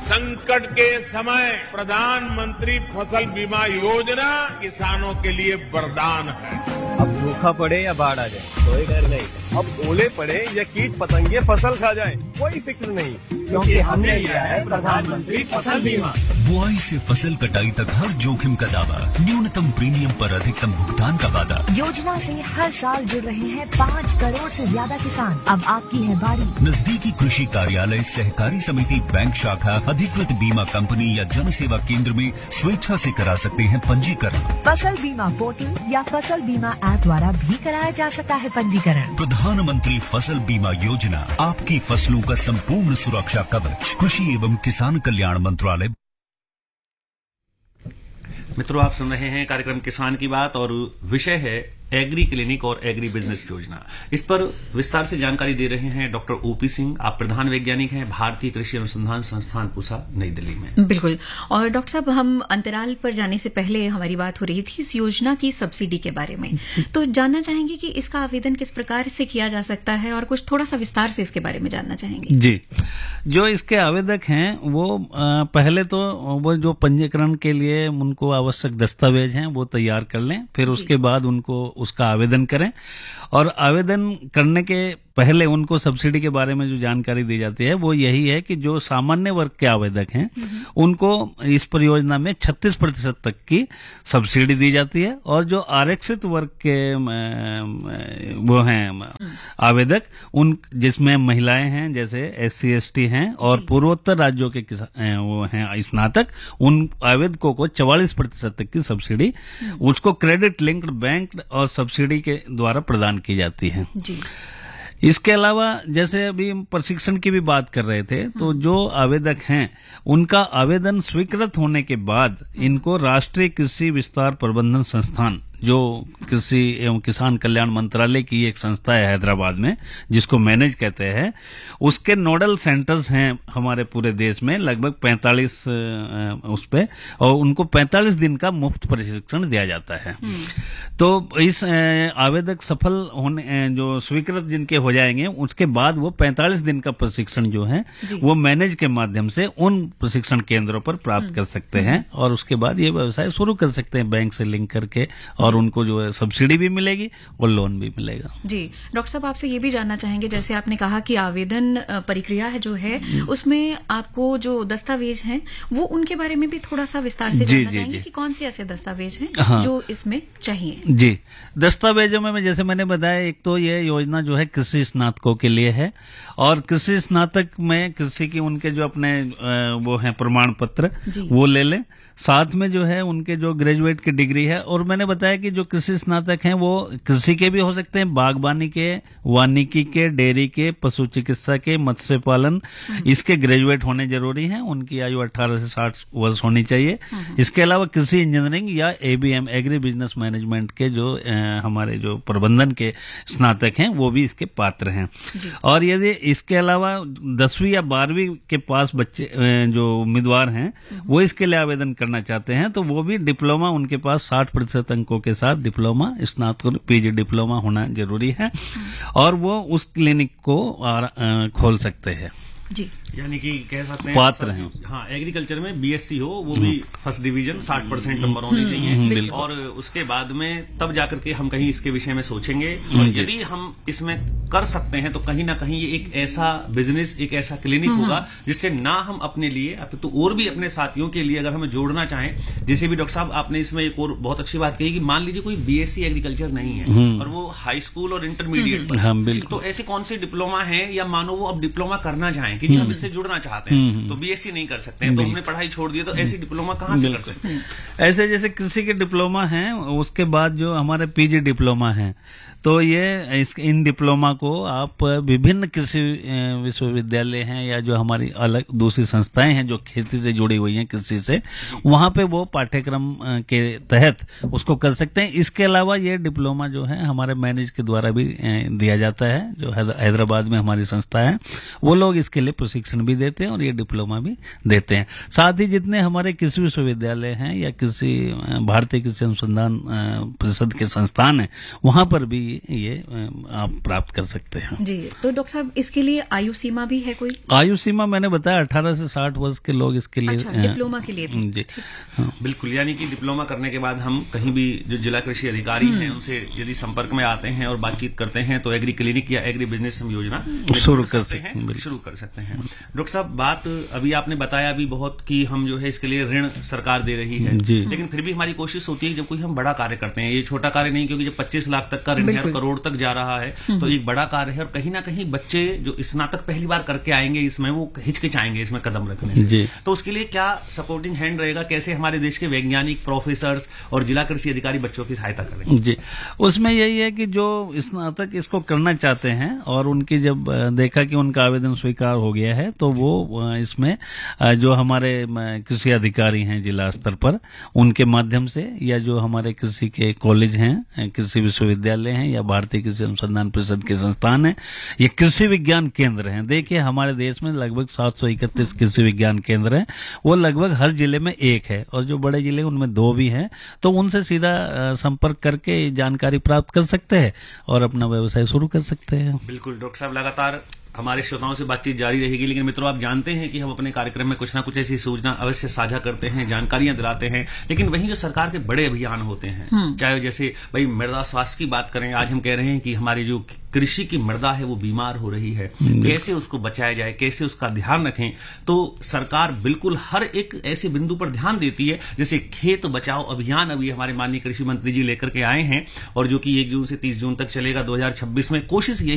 संकट के समय प्रधानमंत्री फसल बीमा योजना किसानों के लिए वरदान है। अब सूखा पड़े या बाढ़ आ जाए कोई डर नहीं। अब ओले पड़े या कीट पतंगे फसल खा जाए कोई फिक्र नहीं, क्योंकि हमने लिया है प्रधानमंत्री फसल बीमा। बुआई से फसल कटाई तक हर जोखिम का दावा, न्यूनतम प्रीमियम पर अधिकतम भुगतान का वादा। योजना से हर साल जुड़ रहे हैं 5 करोड़ से ज्यादा किसान। अब आपकी है बारी। नजदीकी कृषि कार्यालय, सहकारी समिति, बैंक शाखा, अधिकृत बीमा कंपनी या जन सेवा केंद्र में स्वेच्छा से करा सकते हैं पंजीकरण। फसल बीमा पोर्टल या फसल बीमा ऐप द्वारा भी कराया जा सकता है पंजीकरण। प्रधानमंत्री फसल बीमा योजना, आपकी फसलों का संपूर्ण सुरक्षा कवच। कृषि एवं किसान कल्याण मंत्रालय। मित्रों, आप सुन रहे हैं कार्यक्रम किसान की बात और विषय है एग्री क्लिनिक और एग्री बिजनेस योजना। इस पर विस्तार से जानकारी दे रहे हैं डॉक्टर ओपी सिंह। आप प्रधान वैज्ञानिक हैं भारतीय कृषि अनुसंधान संस्थान पूसा, नई दिल्ली में। बिल्कुल। और डॉक्टर साहब, हम अंतराल पर जाने से पहले हमारी बात हो रही थी इस योजना की सब्सिडी के बारे में, तो जानना चाहेंगे कि इसका आवेदन किस प्रकार से किया जा सकता है और कुछ थोड़ा सा विस्तार से इसके बारे में जानना चाहेंगे। जी, जो इसके आवेदक हैं वो पहले तो वो जो पंजीकरण के लिए उनको आवश्यक दस्तावेज हैं वो तैयार कर लें, फिर उसके बाद उनको उसका आवेदन करें। और आवेदन करने के पहले उनको सब्सिडी के बारे में जो जानकारी दी जाती है वो यही है कि जो सामान्य वर्ग के आवेदक हैं उनको इस परियोजना में 36% तक की सब्सिडी दी जाती है, और जो आरक्षित वर्ग के वो हैं आवेदक, उन जिसमें महिलाएं हैं, जैसे SC ST हैं और पूर्वोत्तर राज्यों के वो हैं स्नातक, उन आवेदकों को 44% तक की सब्सिडी उसको क्रेडिट लिंक्ड बैंक और सब्सिडी के द्वारा प्रदान की जाती है। जी। इसके अलावा जैसे अभी हम प्रशिक्षण की भी बात कर रहे थे, तो जो आवेदक हैं उनका आवेदन स्वीकृत होने के बाद इनको राष्ट्रीय कृषि विस्तार प्रबंधन संस्थान, जो कृषि एवं किसान कल्याण मंत्रालय की एक संस्था है हैदराबाद में, जिसको मैनेज कहते हैं, उसके नोडल सेंटर्स हैं हमारे पूरे देश में लगभग 45 उस पे, और उनको 45 दिन का मुफ्त प्रशिक्षण दिया जाता है। तो इस आवेदक सफल होने जो स्वीकृत जिनके हो जाएंगे उसके बाद वो 45 दिन का प्रशिक्षण जो है वो मैनेज के माध्यम से उन प्रशिक्षण केंद्रों पर प्राप्त कर सकते हैं, और उसके बाद ये व्यवसाय शुरू कर सकते हैं बैंक से लिंक करके, और उनको जो है सब्सिडी भी मिलेगी और लोन भी मिलेगा। जी डॉक्टर साहब, आपसे ये भी जानना चाहेंगे, जैसे आपने कहा कि आवेदन प्रक्रिया है जो है उसमें आपको जो दस्तावेज हैं वो उनके बारे में भी थोड़ा सा विस्तार से जानना चाहेंगे कि कौन से ऐसे दस्तावेज हैं जो इसमें चाहिए। जी, दस्तावेजों में जैसे मैंने बताया, एक तो ये योजना जो है कृषि स्नातकों के लिए है, और कृषि स्नातक में कृषि की उनके जो अपने वो हैं प्रमाण पत्र वो ले लें, साथ में जो है उनके जो ग्रेजुएट की डिग्री है, और मैंने बताया कि जो कृषि स्नातक हैं वो कृषि के भी हो सकते हैं, बागवानी के, वानिकी के, डेयरी के, पशु चिकित्सा के, मत्स्य पालन, इसके ग्रेजुएट होने जरूरी हैं। उनकी आयु 18 से 60 वर्ष होनी चाहिए। इसके अलावा कृषि इंजीनियरिंग या ABM एग्री बिजनेस मैनेजमेंट के जो हमारे जो प्रबंधन के स्नातक हैं वो भी इसके पात्र हैं। और यदि इसके अलावा 10वीं या 12वीं के पास बच्चे जो उम्मीदवार हैं वो इसके लिए आवेदन करना चाहते हैं, तो वो भी डिप्लोमा, उनके पास 60% अंकों के साथ डिप्लोमा, स्नातक, PG डिप्लोमा होना जरूरी है, और वो उस क्लिनिक को खोल सकते हैं। जी, यानी कि कह सकते हैं पात्र हैं। हाँ, एग्रीकल्चर में BSc हो, वो भी फर्स्ट डिवीजन 60% नंबर होने चाहिए, और उसके बाद में तब जाकर के हम कहीं इसके विषय में सोचेंगे। और यदि हम इसमें कर सकते हैं तो कहीं ना कहीं ये एक ऐसा बिजनेस, एक ऐसा क्लिनिक होगा जिससे ना हम अपने लिए तो और भी अपने साथियों के लिए अगर हमें जोड़ना चाहें, जैसे भी डॉक्टर साहब आपने इसमें एक और बहुत अच्छी बात कही कि मान लीजिए कोई BSc एग्रीकल्चर नहीं है और वो हाई स्कूल और इंटरमीडिएट पर, तो ऐसे कौन से डिप्लोमा है, या मानो वो अब डिप्लोमा करना चाहें कि हम इससे जुड़ना चाहते हैं तो BSc नहीं कर सकते हैं, तो हमने पढ़ाई छोड़ दी, तो ऐसी डिप्लोमा कहाँ से कर सकते हैं? ऐसे जैसे कृषि के डिप्लोमा हैं, उसके बाद जो हमारे PG डिप्लोमा हैं, तो ये इन डिप्लोमा को आप विभिन्न कृषि विश्वविद्यालय हैं या जो हमारी अलग दूसरी संस्थाएं हैं जो खेती से जुड़ी हुई हैं कृषि से, वहां पे वो पाठ्यक्रम के तहत उसको कर सकते हैं। इसके अलावा ये डिप्लोमा जो है हमारे मैनेज के द्वारा भी दिया जाता है, जो हैदराबाद में हमारी संस्था है, वो लोग इसके लिए लिए प्रशिक्षण भी देते हैं और ये डिप्लोमा भी देते हैं। साथ ही जितने हमारे कृषि विश्वविद्यालय हैं या किसी भारतीय कृषि अनुसंधान परिषद के संस्थान हैं, वहां पर भी ये आप प्राप्त कर सकते हैं। जी, तो डॉक्टर साहब इसके लिए आयु सीमा भी है कोई? आयु सीमा मैंने बताया 18 से 60 वर्ष के लोग इसके लिए। अच्छा, डिप्लोमा के लिए भी? जी बिल्कुल, यानी कि डिप्लोमा करने के बाद हम कहीं भी जो जिला कृषि अधिकारी हैं उनसे यदि संपर्क में आते हैं और बातचीत करते हैं तो एग्री क्लिनिक या एग्री बिजनेस योजना शुरू कर सकते हैं। डॉक्टर साहब, बात अभी आपने बताया भी बहुत कि हम जो है इसके लिए ऋण सरकार दे रही है, लेकिन फिर भी हमारी कोशिश होती है जब कोई हम बड़ा कार्य करते हैं, ये छोटा कार्य नहीं, क्योंकि जब 25 लाख तक का ऋण है और करोड़ तक जा रहा है तो एक बड़ा कार्य है, और कहीं ना कहीं बच्चे जो स्नातक पहली बार करके आएंगे इसमें वो हिचकिचाएंगे इसमें कदम रखने से। तो उसके लिए क्या सपोर्टिंग हैंड रहेगा, कैसे हमारे देश के वैज्ञानिक, प्रोफेसर्स और जिला कृषि अधिकारी बच्चों की सहायता करेंगे? जी, उसमें यही है कि जो स्नातक इसको करना चाहते हैं और उनकी जब देखा कि उनका आवेदन स्वीकार हो गया है तो वो इसमें जो हमारे कृषि अधिकारी हैं जिला स्तर पर, उनके माध्यम से या जो हमारे कृषि के कॉलेज हैं, कृषि विश्वविद्यालय हैं या भारतीय कृषि अनुसंधान परिषद के संस्थान हैं, ये कृषि विज्ञान केंद्र हैं। देखिए हमारे देश में लगभग 731 कृषि विज्ञान केंद्र हैं, वो लगभग हर जिले में एक है और जो बड़े जिले उनमें 2 भी हैं, तो उनसे सीधा संपर्क करके जानकारी प्राप्त कर सकते हैं और अपना व्यवसाय शुरू कर सकते हैं। बिल्कुल डॉक्टर साहब, लगातार हमारे श्रोताओं से बातचीत जारी रहेगी, लेकिन मित्रों आप जानते हैं कि हम अपने कार्यक्रम में कुछ ना कुछ ऐसी सूचना अवश्य साझा करते हैं, जानकारियां दिलाते हैं, लेकिन वहीं जो सरकार के बड़े अभियान होते हैं, चाहे जैसे भाई मृदा स्वास्थ्य की बात करें, आज हम कह रहे हैं कि हमारी जो कृषि की मृदा है वो बीमार हो रही है, कैसे उसको बचाया जाए, कैसे उसका ध्यान रखें, तो सरकार बिल्कुल हर एक ऐसे बिंदु पर ध्यान देती है। जैसे खेत बचाओ अभियान अभी हमारे माननीय कृषि मंत्री जी लेकर के आए हैं और जो कि 1 जून से 30 जून तक चलेगा 2026 में। कोशिश यही